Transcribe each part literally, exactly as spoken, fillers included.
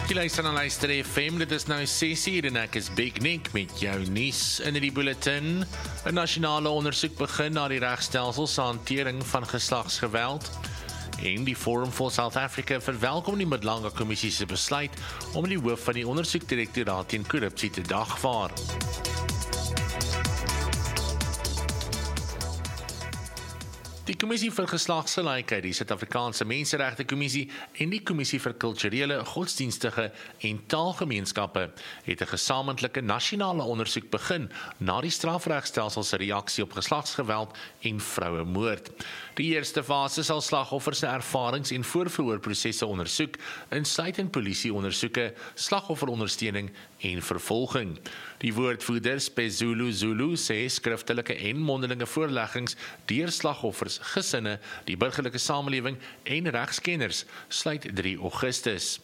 Jy luister na Luister F M, dit is nou ses uur en ek is Big Nick met jou nuus in die bulletin. 'n Nasionale ondersoek begin na die regstelsel se hantering van geslagsgeweld. En die Forum for South Africa verwelkom die Madlanga Kommissie se besluit om die hoof van die ondersoekdirektoraat teen korrupsie te dagvaar. Die Kommissie vir Geslagsgelykheid, die Suid-Afrikaanse Menseregte Kommissie en die Kommissie vir Kulturele, Godsdienstige en Taalgemeenskappe het 'n gesamentlike nasionale ondersoek begin na die strafregstelsel se reaksie op geslagsgeweld en vrouemoord. Die eerste fase sal slagoffers se ervarings en voorverhoorprosesse ondersoek, insluitend polisieondersoeke, slagofferondersteuning en vervolging. Die woordvoerder Spezulu Zulu sê skriftelike en mondelinge voorleggings deur slagoffers, gesinne, die burgerlike samelewing en regskenners sluit drie Augustus.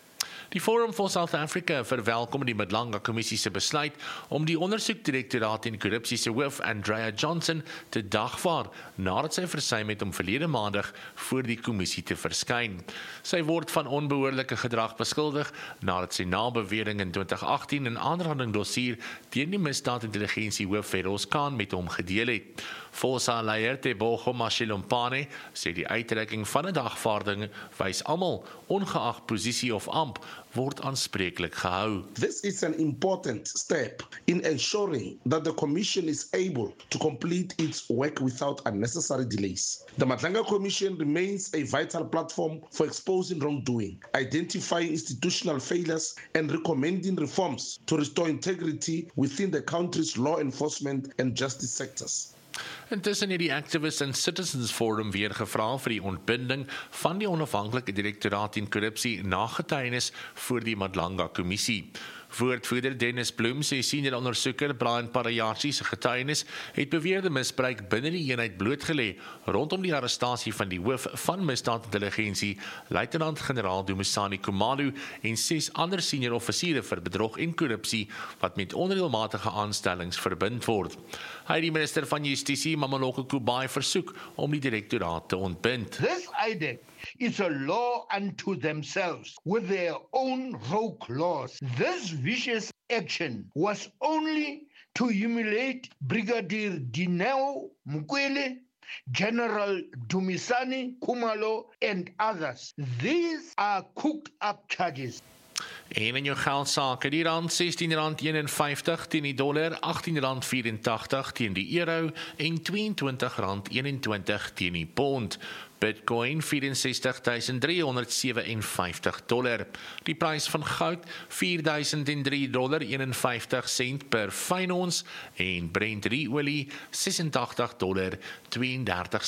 Die Forum for South Africa verwelkom die Madlanga Kommissie se besluit om die ondersoekdirektoraat teen korrupsie se hoof Andrea Johnson te dagvaar nadat sy versuim het om verlede maandag voor die kommissie te verskyn. Sy word van onbehoorlike gedrag beskuldig nadat sy na bewering in twintig agttien 'n aanranding dossier teen die misdaadintelligensie hoof Feroz Khan met hom gedeel het. Fosa-leier Tebogo Mashilompane sê die uitreiking van 'n dagvaarding wys almal, ongeag posisie of amp, word aanspreeklik gehou. This is an important step in ensuring that the Commission is able to complete its work without unnecessary delays. The Madlanga Commission remains a vital platform for exposing wrongdoing, identifying institutional failures, and recommending reforms to restore integrity within the country's law enforcement and justice sectors. Intussen het die Activists and Citizens Forum weer gevra vir die ontbinding van die onafhanklike direktoraat teen korrupsie na getuienis voor die Madlanga Kommissie. Woordvoerder Dennis Bloem sê senior ondersoeker Brian Parayachi se getuienis het beweerde misbruik binne die eenheid blootgelê rondom die arrestasie van die hoof van misdaadintelligensie, luitenant-generaal Dumisani Khumalo en ses ander senior offisiere vir bedrog en korrupsie wat met onreëlmatige aanstellings verbind word. Hy het die minister van Justisie Mameloko Kubayi versoek om die direktoraat te ontbind. This I D E C is a law unto themselves with their own rogue laws. This vicious action was only to humiliate Brigadier Dineo Mukwele, General Dumisani Khumalo and others. These are cooked up charges. En in jou geldsake, die rand sestien rand eenenvyftig teen die dollar, agttien rand vyerentagtig teen die euro en tweeëntwintig rand eenentwintig teen die pond. Bitcoin vyf ses drie sewe vyf dollar. Die prys van goud vier duisend drie dollar eenenvyftig sent per fyn ons en Brent olie ses agt dollar tweeëndertig